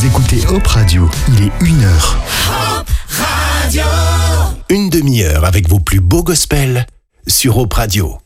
écoutez Hop Radio, il est 1h. Hop Radio. Une demi-heure avec vos plus beaux gospels sur Hop Radio.